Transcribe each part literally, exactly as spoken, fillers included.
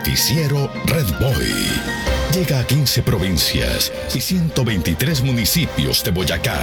Noticiero Red Boy. Llega a quince provincias y ciento veintitrés municipios de Boyacá.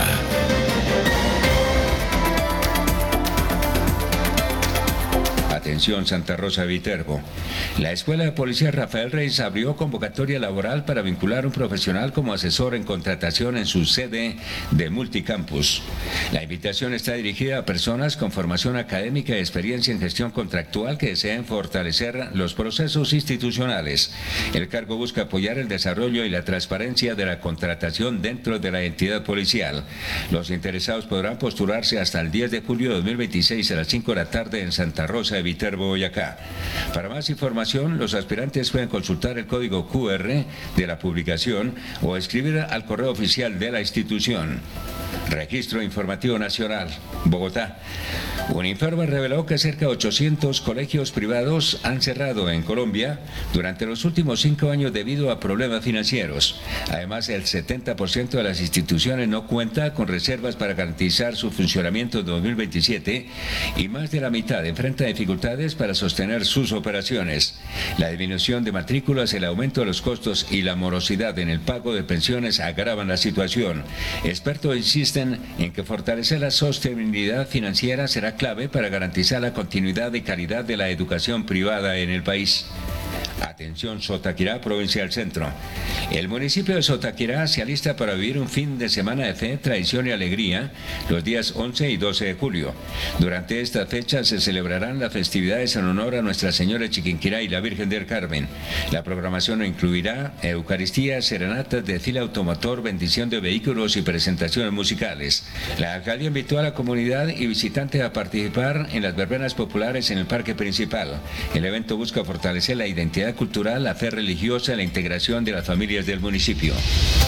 Atención Santa Rosa de Viterbo. La Escuela de Policía Rafael Reyes abrió convocatoria laboral para vincular a un profesional como asesor en contratación en su sede de Multicampus. La invitación está dirigida a personas con formación académica y experiencia en gestión contractual que deseen fortalecer los procesos institucionales. El cargo busca apoyar el desarrollo y la transparencia de la contratación dentro de la entidad policial. Los interesados podrán postularse hasta el diez de julio de dos mil veintiséis a las cinco de la tarde en Santa Rosa de Viterbo, Boyacá. Para más información, los aspirantes pueden consultar el código cu erre de la publicación o escribir al correo oficial de la institución. Registro Informativo Nacional, Bogotá. Un informe reveló que cerca de ochocientos colegios privados han cerrado en Colombia durante los últimos cinco años debido a problemas financieros. Además, el setenta por ciento de las instituciones no cuenta con reservas para garantizar su funcionamiento en dos mil veintisiete y más de la mitad enfrenta dificultades para sostener sus operaciones. La disminución de matrículas, el aumento de los costos y la morosidad en el pago de pensiones agravan la situación. Expertos insisten en que fortalecer la sostenibilidad financiera será clave para garantizar la continuidad y calidad de la educación privada en el país. Atención Sotaquirá, provincia del Centro. El municipio de Sotaquirá se alista para vivir un fin de semana de fe, tradición y alegría los días once y doce de julio. Durante esta fecha se celebrarán las festividades en honor a Nuestra Señora de Chiquinquirá y la Virgen del Carmen. La programación incluirá Eucaristía, serenatas, desfile automotor, bendición de vehículos y presentaciones musicales. La alcaldía invitó a la comunidad y visitantes a participar en las verbenas populares en el parque principal. El evento busca fortalecer la identidad cultural, la fe religiosa y la integración de las familias del municipio.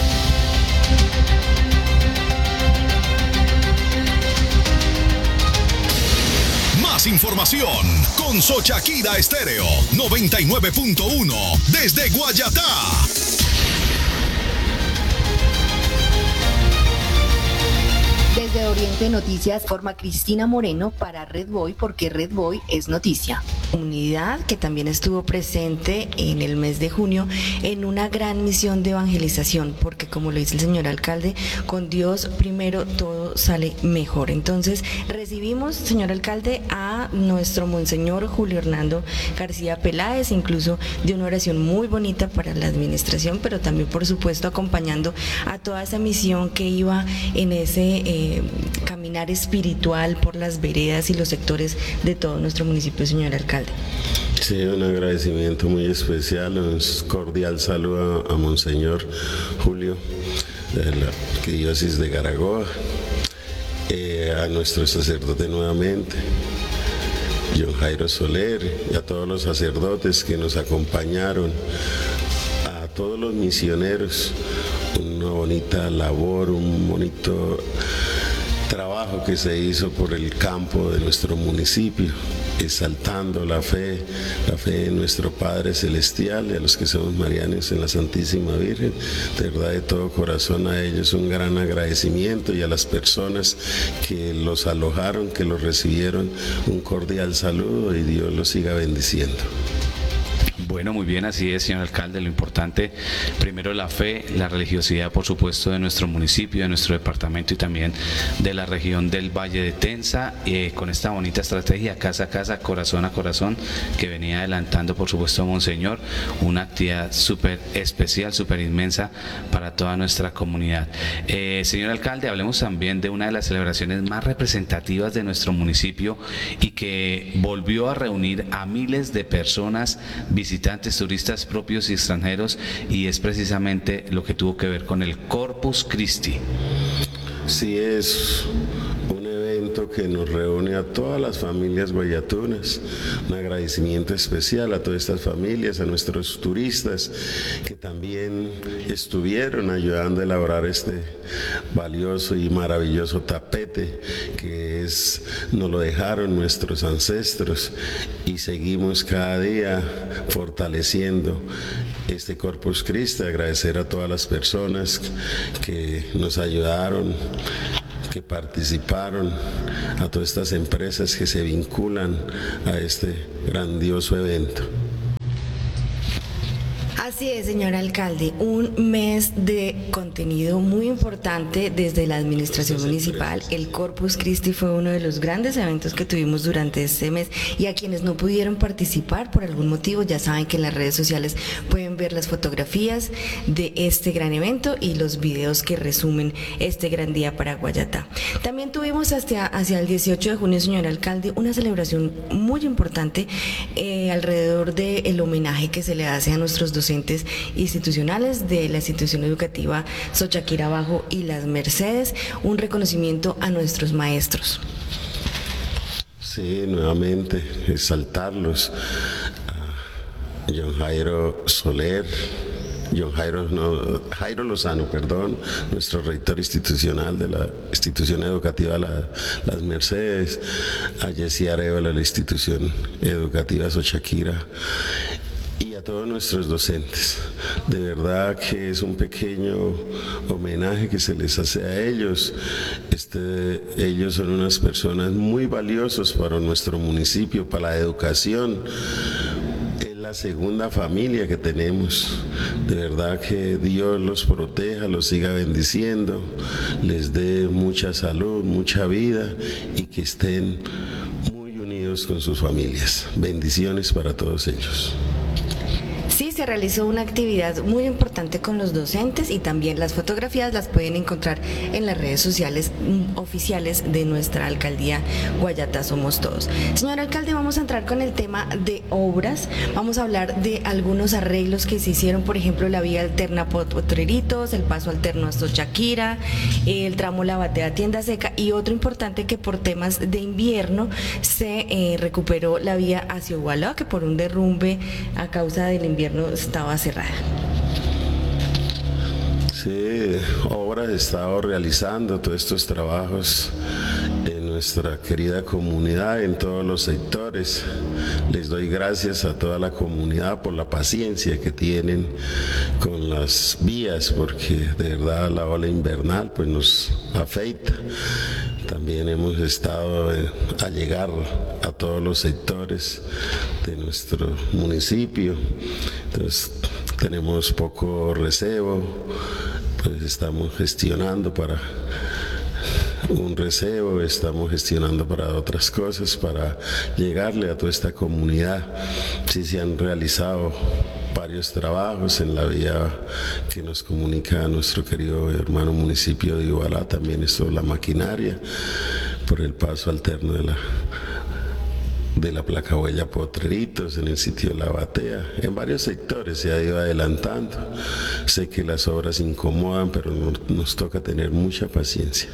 Más información con Sochaquira Estéreo noventa y nueve punto uno desde Guayatá. Desde Oriente Noticias, forma Cristina Moreno para Red Boy, porque Red Boy es noticia. Unidad que también estuvo presente en el mes de junio en una gran misión de evangelización, porque como lo dice el señor alcalde, con Dios primero todo sale mejor. Entonces recibimos, señor alcalde, a nuestro monseñor Julio Hernando García Peláez, incluso de una oración muy bonita para la administración, pero también por supuesto acompañando a toda esa misión que iba en ese eh, caminar espiritual por las veredas y los sectores de todo nuestro municipio, señor alcalde. Sí, un agradecimiento muy especial, un cordial saludo a, a Monseñor Julio de la Diócesis de Garagoa, eh, a nuestro sacerdote nuevamente, John Jairo Soler, y a todos los sacerdotes que nos acompañaron, a todos los misioneros, una bonita labor, un bonito trabajo que se hizo por el campo de nuestro municipio, exaltando la fe, la fe en nuestro Padre Celestial y a los que somos marianos en la Santísima Virgen. De verdad, de todo corazón a ellos un gran agradecimiento, y a las personas que los alojaron, que los recibieron, un cordial saludo, y Dios los siga bendiciendo. Bueno, muy bien, así es, señor alcalde. Lo importante, primero la fe, la religiosidad, por supuesto, de nuestro municipio, de nuestro departamento y también de la región del Valle de Tenza, eh, con esta bonita estrategia, casa a casa, corazón a corazón, que venía adelantando, por supuesto, Monseñor, una actividad súper especial, súper inmensa para toda nuestra comunidad. Eh, señor alcalde, hablemos también de una de las celebraciones más representativas de nuestro municipio y que volvió a reunir a miles de personas visitantes, turistas propios y extranjeros, y es precisamente lo que tuvo que ver con el Corpus Christi. Sí, es un evento que nos reúne a todas las familias guayatunas. Un agradecimiento especial a todas estas familias, a nuestros turistas que también estuvieron ayudando a elaborar este valioso y maravilloso tapete que es, nos lo dejaron nuestros ancestros, y seguimos cada día fortaleciendo este Corpus Christi. Agradecer a todas las personas que nos ayudaron, que participaron, a todas estas empresas que se vinculan a este grandioso evento. Así es, señor alcalde, un mes de contenido muy importante desde la administración municipal. El Corpus Christi fue uno de los grandes eventos que tuvimos durante este mes, y a quienes no pudieron participar por algún motivo, ya saben que en las redes sociales pueden ver las fotografías de este gran evento y los videos que resumen este gran día para Guayatá. También tuvimos hacia, hacia el dieciocho de junio, señor alcalde, una celebración muy importante eh, alrededor del homenaje que se le hace a nuestros docentes institucionales de la institución educativa Sochaquira Bajo y Las Mercedes, un reconocimiento a nuestros maestros. Sí, nuevamente exaltarlos. A John Jairo Soler, John Jairo, no, Jairo Lozano, perdón, nuestro rector institucional de la institución educativa la, Las Mercedes, a Jessy Arevalo de la institución educativa Sochaquira, y a todos nuestros docentes. De verdad que es un pequeño homenaje que se les hace a ellos. Este, ellos son unas personas muy valiosas para nuestro municipio, para la educación. Es la segunda familia que tenemos. De verdad que Dios los proteja, los siga bendiciendo, les dé mucha salud, mucha vida, y que estén muy unidos con sus familias. Bendiciones para todos ellos. Sí, se realizó una actividad muy importante con los docentes, y también las fotografías las pueden encontrar en las redes sociales oficiales de nuestra alcaldía Guayatá Somos Todos. Señor alcalde, vamos a entrar con el tema de obras. Vamos a hablar de algunos arreglos que se hicieron, por ejemplo, la vía alterna Potreritos, el paso alterno a Sochaquira, el tramo La Batea Tienda Seca, y otro importante que por temas de invierno se eh, recuperó la vía hacia Ubalá, que por un derrumbe a causa del invierno estaba cerrada. Sí, obras he estado realizando todos estos trabajos en nuestra querida comunidad, en todos los sectores. Les doy gracias a toda la comunidad por la paciencia que tienen con las vías, porque de verdad la ola invernal pues nos afecta. También hemos estado a llegar a todos los sectores de nuestro municipio. Entonces tenemos poco recebo, pues estamos gestionando para un recebo, estamos gestionando para otras cosas, para llegarle a toda esta comunidad. Sí se han realizado varios trabajos en la vía que nos comunica a nuestro querido hermano municipio de Ubalá. También esto, la maquinaria por el paso alterno de la de la placa huella Potreritos, en el sitio de La Batea. En varios sectores se ha ido adelantando. Sé que las obras incomodan, pero nos, nos toca tener mucha paciencia.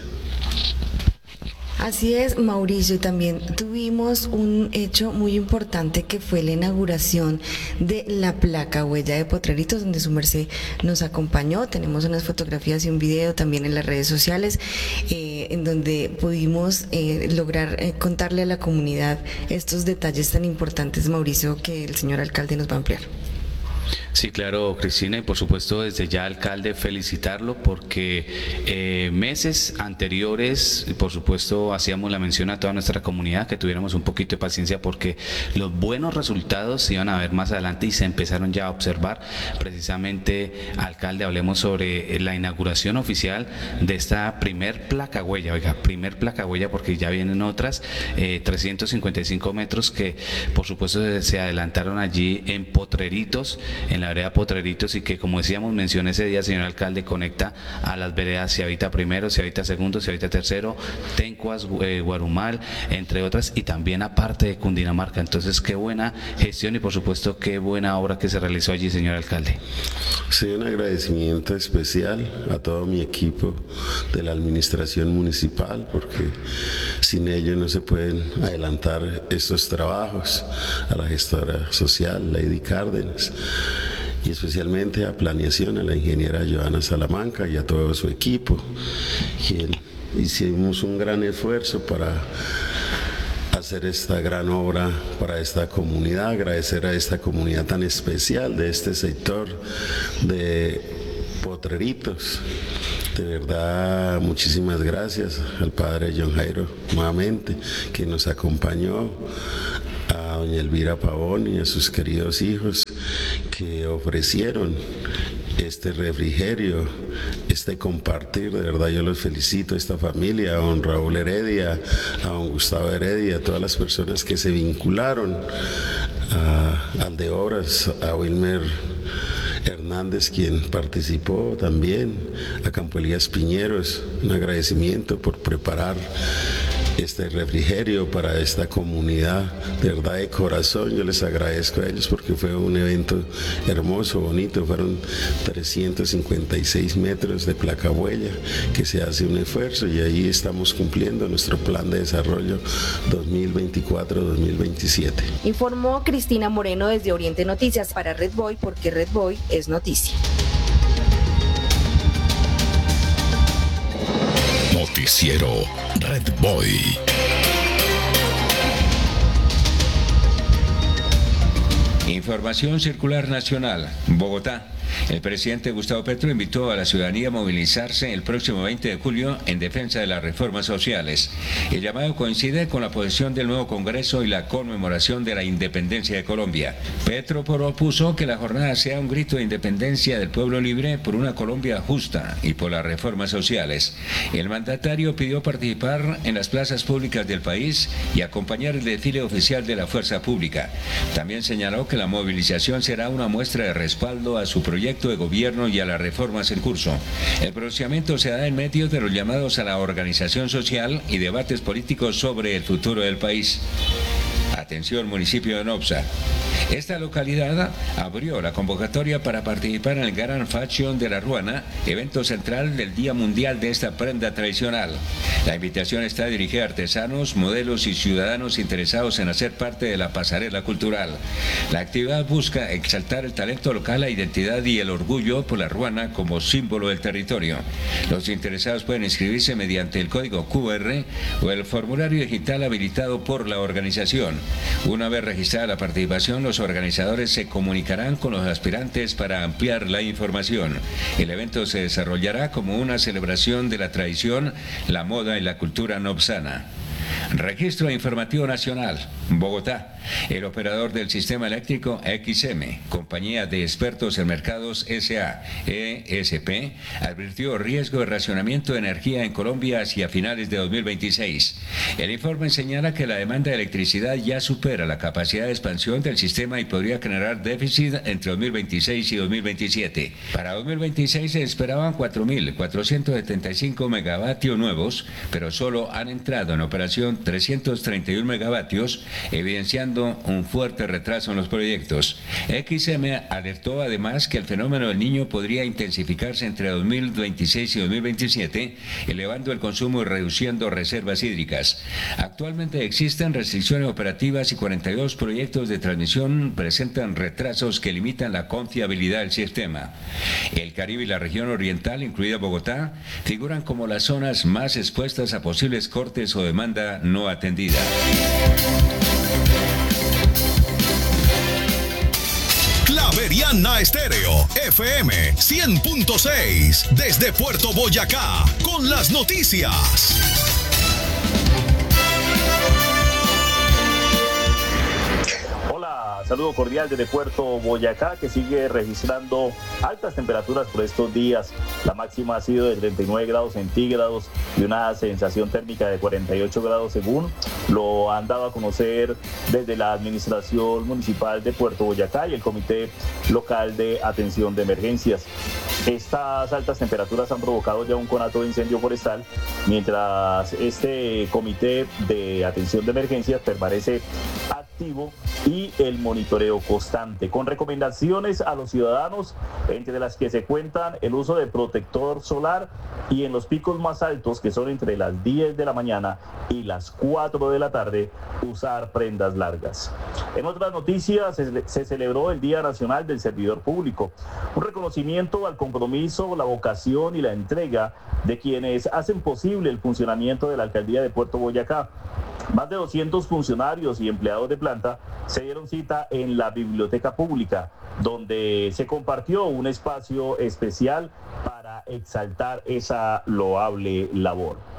Así es, Mauricio, y también tuvimos un hecho muy importante que fue la inauguración de la placa huella de Potreritos, donde su merced nos acompañó. Tenemos unas fotografías y un video también en las redes sociales, eh, en donde pudimos eh, lograr eh, contarle a la comunidad estos detalles tan importantes, Mauricio, que el señor alcalde nos va a ampliar. Sí, claro, Cristina, y por supuesto desde ya, alcalde, felicitarlo porque eh, meses anteriores, por supuesto, hacíamos la mención a toda nuestra comunidad que tuviéramos un poquito de paciencia porque los buenos resultados se iban a ver más adelante y se empezaron ya a observar. Precisamente, alcalde, hablemos sobre la inauguración oficial de esta primer placa huella, oiga, primer placa huella, porque ya vienen otras, eh, trescientos cincuenta y cinco metros que por supuesto se, se adelantaron allí en Potreritos, en la vereda Potreritos, y que, como decíamos, mencioné ese día, señor alcalde, conecta a las veredas Ciavita Primero, Ciavita Segundo, Ciavita Tercero, Tencuas, eh, Guarumal, entre otras, y también aparte de Cundinamarca. Entonces, qué buena gestión y por supuesto qué buena obra que se realizó allí, señor alcalde. Sí, un agradecimiento especial a todo mi equipo de la administración municipal, porque sin ellos no se pueden adelantar estos trabajos, a la gestora social, Lady Cárdenas, y especialmente a planeación, a la ingeniera Joana Salamanca y a todo su equipo, quien hicimos un gran esfuerzo para hacer esta gran obra para esta comunidad. Agradecer a esta comunidad tan especial de este sector de Potreritos. De verdad, muchísimas gracias al padre John Jairo nuevamente, que nos acompañó, a doña Elvira Pavón y a sus queridos hijos, que ofrecieron este refrigerio, este compartir. De verdad yo los felicito a esta familia, a don Raúl Heredia, a don Gustavo Heredia, a todas las personas que se vincularon, a Aldeobras, a Wilmer Hernández, quien participó también, a Campo Elías Piñeros, un agradecimiento por preparar este refrigerio para esta comunidad. De verdad, de corazón, yo les agradezco a ellos porque fue un evento hermoso, bonito. Fueron trescientos cincuenta y seis metros de placa huella, que se hace un esfuerzo, y ahí estamos cumpliendo nuestro plan de desarrollo dos mil veinticuatro a dos mil veintisiete. Informó Cristina Moreno desde Oriente Noticias para Red Boy, porque Red Boy es noticia. Noticiero Red Boy. Información circular nacional. Bogotá. El presidente Gustavo Petro invitó a la ciudadanía a movilizarse el próximo veinte de julio en defensa de las reformas sociales. El llamado coincide con la posesión del nuevo Congreso y la conmemoración de la independencia de Colombia. Petro propuso que la jornada sea un grito de independencia del pueblo libre por una Colombia justa y por las reformas sociales. El mandatario pidió participar en las plazas públicas del país y acompañar el desfile oficial de la fuerza pública. También señaló que la movilización será una muestra de respaldo a su proyecto de gobierno y a las reformas en curso. El pronunciamiento se da en medio de los llamados a la organización social y debates políticos sobre el futuro del país. Atención, municipio de Nopsa. Esta localidad abrió la convocatoria para participar en el Gran Fashion de la Ruana, evento central del Día Mundial de esta prenda tradicional. La invitación está dirigida a artesanos, modelos y ciudadanos interesados en hacer parte de la pasarela cultural. La actividad busca exaltar el talento local, la identidad y el orgullo por la Ruana como símbolo del territorio. Los interesados pueden inscribirse mediante el código cu erre o el formulario digital habilitado por la organización. Una vez registrada la participación, los organizadores se comunicarán con los aspirantes para ampliar la información. El evento se desarrollará como una celebración de la tradición, la moda y la cultura nopsana. Registro Informativo Nacional, Bogotá. El operador del sistema eléctrico X M, Compañía de Expertos en Mercados S A, E S P, advirtió riesgo de racionamiento de energía en Colombia hacia finales de dos mil veintiséis. El informe señala que la demanda de electricidad ya supera la capacidad de expansión del sistema y podría generar déficit entre dos mil veintiséis y dos mil veintisiete. Para dos mil veintiséis se esperaban cuatro mil cuatrocientos setenta y cinco megavatios nuevos, pero solo han entrado en operación trescientos treinta y uno megavatios, evidenciando un fuerte retraso en los proyectos. X M alertó además que el fenómeno del Niño podría intensificarse entre dos mil veintiséis y dos mil veintisiete, elevando el consumo y reduciendo reservas hídricas. Actualmente existen restricciones operativas y cuarenta y dos proyectos de transmisión presentan retrasos que limitan la confiabilidad del sistema. El Caribe y la región oriental, incluida Bogotá, figuran como las zonas más expuestas a posibles cortes o demanda no atendida. Javeriana Estéreo, F M cien punto seis, desde Puerto Boyacá, con las noticias. Saludo cordial desde Puerto Boyacá, que sigue registrando altas temperaturas por estos días. La máxima ha sido de treinta y nueve grados centígrados y una sensación térmica de cuarenta y ocho grados, según lo han dado a conocer desde la Administración Municipal de Puerto Boyacá y el Comité Local de Atención de Emergencias. Estas altas temperaturas han provocado ya un conato de incendio forestal, mientras este Comité de Atención de Emergencias permanece activo y el monitoreo constante, con recomendaciones a los ciudadanos, entre las que se cuentan el uso de protector solar y en los picos más altos, que son entre las diez de la mañana y las cuatro de la tarde, usar prendas largas. En otras noticias, se, se celebró el Día Nacional del Servidor Público, un reconocimiento al compromiso, la vocación y la entrega de quienes hacen posible el funcionamiento de la Alcaldía de Puerto Boyacá. Más de doscientos funcionarios y empleados de planta se dieron cita en la biblioteca pública, donde se compartió un espacio especial para exaltar esa loable labor.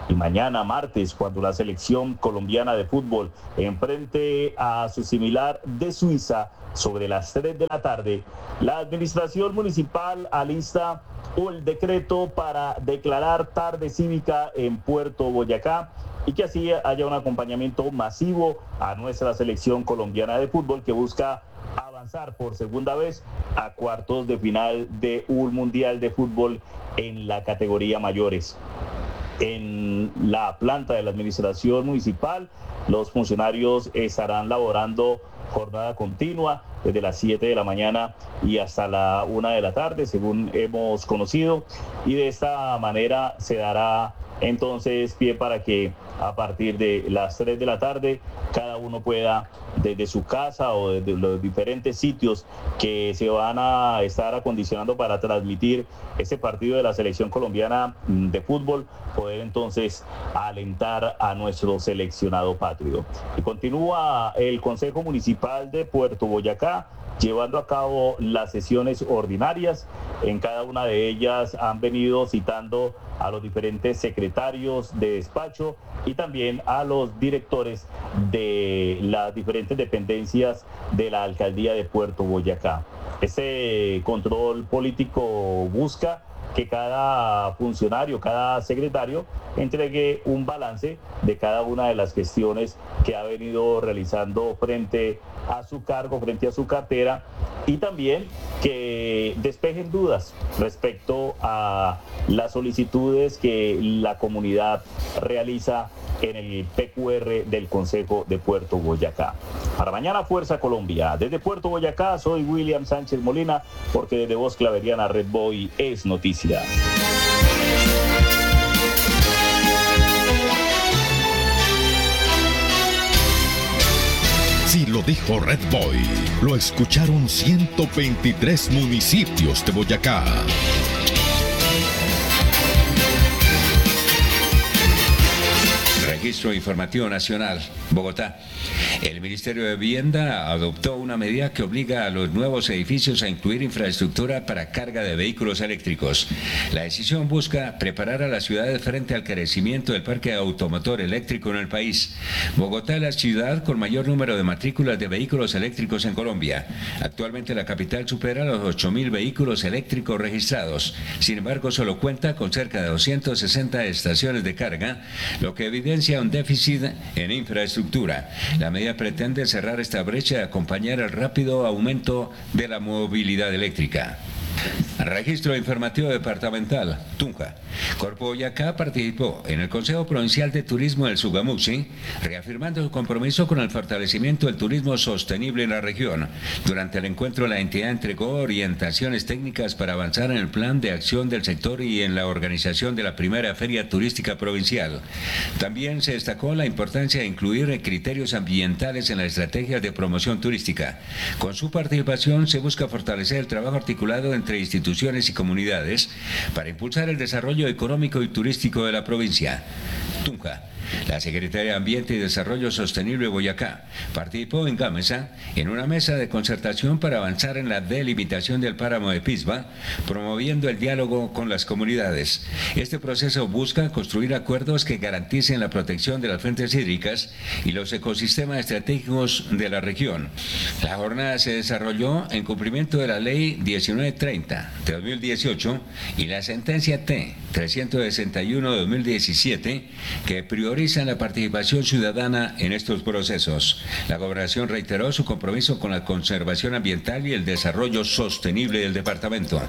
Y mañana, martes, cuando la selección colombiana de fútbol enfrente a su similar de Suiza sobre las tres de la tarde, la administración municipal alista el decreto para declarar tarde cívica en Puerto Boyacá y que así haya un acompañamiento masivo a nuestra selección colombiana de fútbol que busca avanzar por segunda vez a cuartos de final de un mundial de fútbol en la categoría mayores. En la planta de la administración municipal, los funcionarios estarán laborando jornada continua desde las siete de la mañana y hasta la una de la tarde, según hemos conocido, y de esta manera se dará entonces pie para que a partir de las tres de la tarde cada uno pueda desde su casa o desde los diferentes sitios que se van a estar acondicionando para transmitir este partido de la selección colombiana de fútbol, poder entonces alentar a nuestro seleccionado patrio. Y continúa el Consejo Municipal de Puerto Boyacá llevando a cabo las sesiones ordinarias. En cada una de ellas han venido citando a los diferentes secretarios de despacho y también a los directores de las diferentes dependencias de la alcaldía de Puerto Boyacá. Este control político busca que cada funcionario, cada secretario entregue un balance de cada una de las gestiones que ha venido realizando frente a su cargo, frente a su cartera, y también que despejen dudas respecto a las solicitudes que la comunidad realiza en el P Q R del Consejo de Puerto Boyacá. Para mañana, Fuerza Colombia. Desde Puerto Boyacá, soy William Sánchez Molina, porque desde Voz Claveriana Red Boy es noticia. Si lo dijo Red Boy, lo escucharon ciento veintitrés municipios de Boyacá. Registro Informativo Nacional, Bogotá. El Ministerio de Vivienda adoptó una medida que obliga a los nuevos edificios a incluir infraestructura para carga de vehículos eléctricos. La decisión busca preparar a las ciudades frente al crecimiento del parque automotor eléctrico en el país. Bogotá es la ciudad con mayor número de matrículas de vehículos eléctricos en Colombia. Actualmente la capital supera los ocho mil vehículos eléctricos registrados. Sin embargo, solo cuenta con cerca de doscientas sesenta estaciones de carga, lo que evidencia un déficit en infraestructura. La medida pretende cerrar esta brecha y acompañar el rápido aumento de la movilidad eléctrica. Registro Informativo Departamental, Tunja. Corpo Boyacá participó en el Consejo Provincial de Turismo del Sugamuxi, reafirmando su compromiso con el fortalecimiento del turismo sostenible en la región. Durante el encuentro, la entidad entregó orientaciones técnicas para avanzar en el plan de acción del sector y en la organización de la primera Feria Turística Provincial. También se destacó la importancia de incluir criterios ambientales en las estrategias de promoción turística. Con su participación se busca fortalecer el trabajo articulado entre instituciones y comunidades para impulsar el desarrollo económico y turístico de la provincia. Tunja. La Secretaría de Ambiente y Desarrollo Sostenible de Boyacá participó en Gamesa en una mesa de concertación para avanzar en la delimitación del páramo de Pisba, promoviendo el diálogo con las comunidades. Este proceso busca construir acuerdos que garanticen la protección de las fuentes hídricas y los ecosistemas estratégicos de la región. La jornada se desarrolló en cumplimiento de la Ley diecinueve treinta de dos mil dieciocho y la Sentencia T trescientos sesenta y uno de dos mil diecisiete, que priorizan la participación ciudadana en estos procesos. La Gobernación reiteró su compromiso con la conservación ambiental y el desarrollo sostenible del departamento.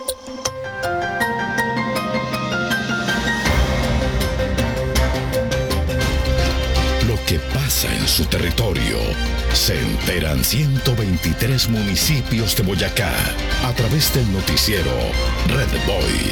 Lo que pasa en su territorio se enteran ciento veintitrés municipios de Boyacá a través del noticiero Red Boy.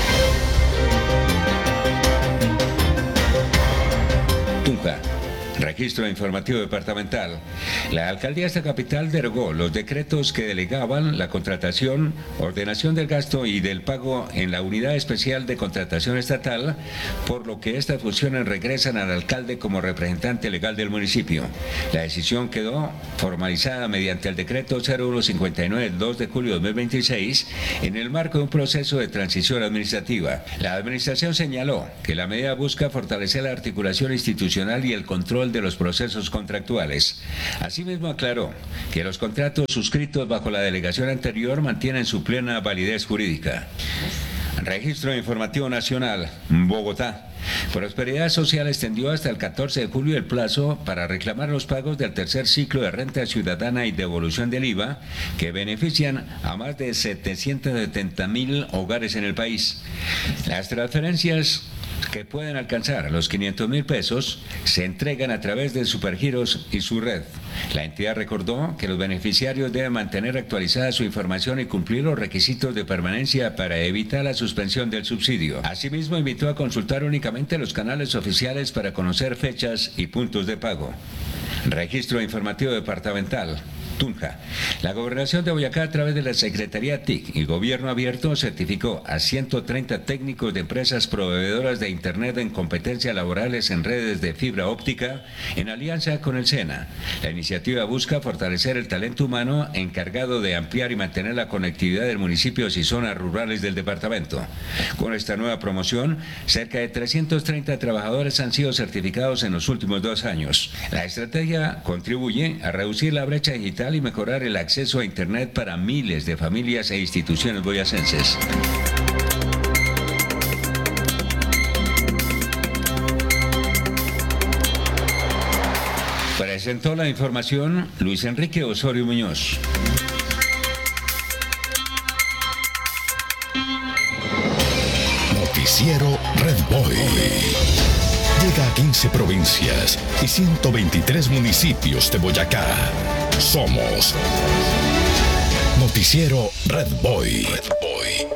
Tunja. Registro informativo departamental. La alcaldía de esta capital derogó los decretos que delegaban la contratación, ordenación del gasto y del pago en la Unidad Especial de Contratación Estatal, por lo que estas funciones regresan al alcalde como representante legal del municipio. La decisión quedó formalizada mediante el decreto cero uno cincuenta y nueve del dos de julio de dos mil veintiséis en el marco de un proceso de transición administrativa. La administración señaló que la medida busca fortalecer la articulación institucional y el control de los procesos contractuales. Asimismo aclaró que los contratos suscritos bajo la delegación anterior mantienen su plena validez jurídica. Registro Informativo Nacional, Bogotá. Prosperidad Social extendió hasta el catorce de julio el plazo para reclamar los pagos del tercer ciclo de renta ciudadana y devolución del I V A que benefician a más de setecientos setenta mil hogares en el país. Las transferencias, que pueden alcanzar los quinientos mil pesos, se entregan a través de Supergiros y su red. La entidad recordó que los beneficiarios deben mantener actualizada su información y cumplir los requisitos de permanencia para evitar la suspensión del subsidio. Asimismo, invitó a consultar únicamente los canales oficiales para conocer fechas y puntos de pago. Registro Informativo Departamental, Tunja. La Gobernación de Boyacá, a través de la Secretaría T I C y Gobierno Abierto, certificó a ciento treinta técnicos de empresas proveedoras de Internet en competencias laborales en redes de fibra óptica en alianza con el SENA. La iniciativa busca fortalecer el talento humano encargado de ampliar y mantener la conectividad de municipios y zonas rurales del departamento. Con esta nueva promoción, cerca de trescientos treinta trabajadores han sido certificados en los últimos dos años. La estrategia contribuye a reducir la brecha digital y mejorar el acceso a Internet para miles de familias e instituciones boyacenses. Presentó la información Luis Enrique Osorio Muñoz. Noticiero Red Boy. Llega a quince provincias y ciento veintitrés municipios de Boyacá. Somos Noticiero Red Boy. Red Boy.